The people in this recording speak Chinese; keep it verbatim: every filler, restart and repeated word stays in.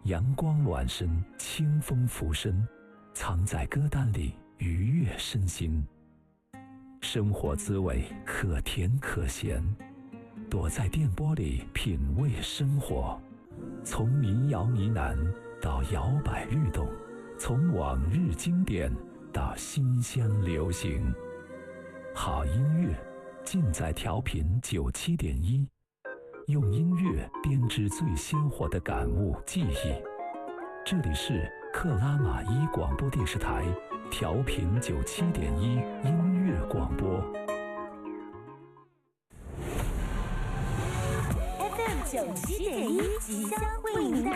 阳光暖身，清风拂身，藏在歌单里愉悦身心。生活滋味可甜可咸，躲在电波里品味生活。从民谣呢喃到摇摆律动，从往日经典到新鲜流行，好音乐尽在调频九七点一，用音乐编织最鲜活的感悟记忆。这里是克拉玛依广播电视台调频九七点一音乐广播 F M 九七点一，即将为您带